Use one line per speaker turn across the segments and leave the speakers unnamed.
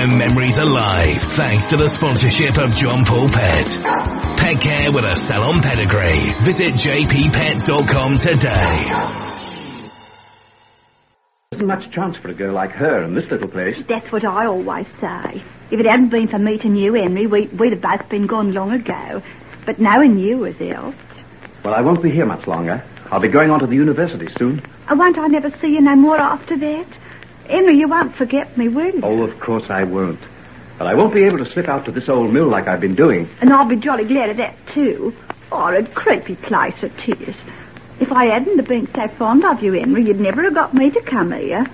them memories alive thanks to the sponsorship of John Paul Pet. Pet care with a salon pedigree. Visit jppet.com today.
There isn't much chance for a girl like her in this little place.
That's what I always say. If it hadn't been for meeting you, Henry, we'd have both been gone long ago. But knowing you has helped.
Well, I won't be here much longer. I'll be going on to the university soon.
Won't I never see you no more after that? Henry, you won't forget me, will you?
Oh, of course I won't. But I won't be able to slip out to this old mill like I've been doing.
And I'll be jolly glad of that, too. Horrid, creepy place it is. If I hadn't have been so fond of you, Henry, you'd never have got me to come here.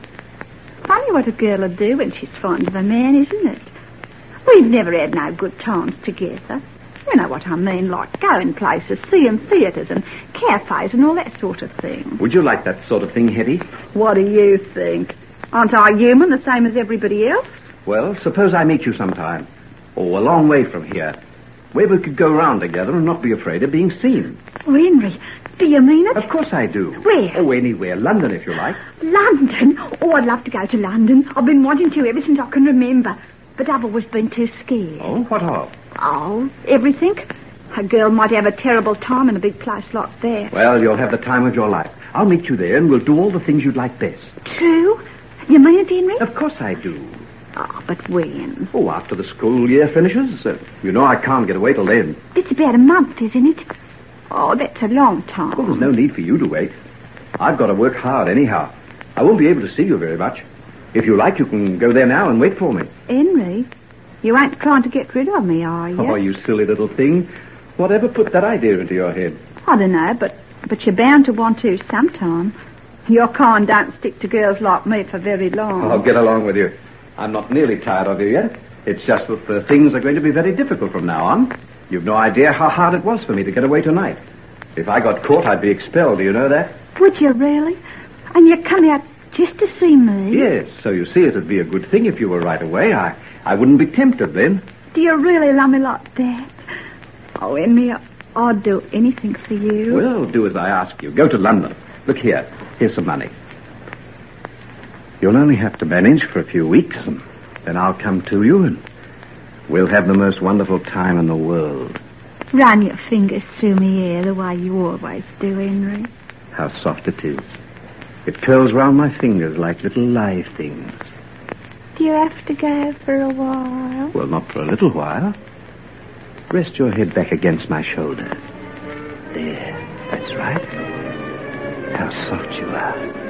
Funny what a girl would do when she's fond of a man, isn't it? We've never had no good times together. You know what I mean, like going places, seeing theatres and cafes and all that sort of thing.
Would you like that sort of thing, Hetty?
What do you think? Aren't I human, the same as everybody else?
Well, suppose I meet you sometime. Oh, a long way from here. Where we could go round together and not be afraid of being seen.
Oh, Henry, do you mean it?
Of course I do.
Where?
Oh, anywhere. London, if you like.
London? Oh, I'd love to go to London. I've been wanting to ever since I can remember. But I've always been too scared.
Oh, what of?
Oh, everything. A girl might have a terrible time in a big place like that.
Well, you'll have the time of your life. I'll meet you there and we'll do all the things you'd like best.
True? You mean it, Henry?
Of course I do.
Oh, but when?
Oh, after the school year finishes. You know I can't get away till then.
It's about a month, isn't it? Oh, that's a long time.
Well, there's no need for you to wait. I've got to work hard anyhow. I won't be able to see you very much. If you like, you can go there now and wait for me.
Henry, you ain't trying to get rid of me, are you?
Oh, you silly little thing. Whatever put that idea into your head?
I don't know, but you're bound to want to sometime. Your kind don't stick to girls like me for very long.
Oh, get along with you. I'm not nearly tired of you yet. It's just that things are going to be very difficult from now on. You've no idea how hard it was for me to get away tonight. If I got caught, I'd be expelled. Do you know that?
Would you really? And you come out just to see me?
Yes, so you see it'd be a good thing if you were right away. I wouldn't be tempted then.
Do you really love me like that? Oh, Henry, I'd do anything for you.
Well, do as I ask you. Go to London. Look here. Here's some money. You'll only have to manage for a few weeks, and then I'll come to you, and we'll have the most wonderful time in the world.
Run your fingers through me hair the way you always do, Henry.
How soft it is. It curls round my fingers like little live things.
Do you have to go for a while?
Well, not for a little while. Rest your head back against my shoulder. There, that's right. How soft you are.